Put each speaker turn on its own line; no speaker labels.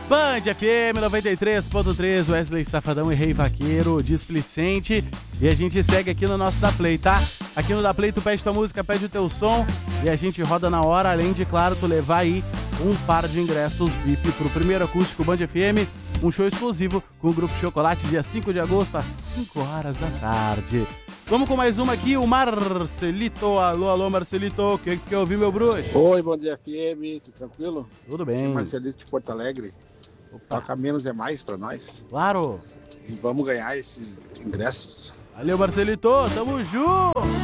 Band FM 93.3, Wesley Safadão e Rei Vaqueiro, Displicente. E a gente segue aqui no nosso Da Play, tá? Aqui no Da Play tu pede tua música, pede o teu som e a gente roda na hora, além de, claro, tu levar aí um par de ingressos VIP pro primeiro acústico Band FM, um show exclusivo com o Grupo Chocolate, dia 5 de agosto, às 5 horas da tarde. Vamos com mais uma aqui, o Marcelito. Alô, alô, Marcelito. O que eu ouvi, meu bruxo?
Oi, Band FM, tudo tranquilo?
Tudo bem.
Marcelito de Porto Alegre.
Opa.
Toca menos é mais pra nós.
Claro.
E vamos ganhar esses ingressos.
Valeu, Marcelito. Tamo junto.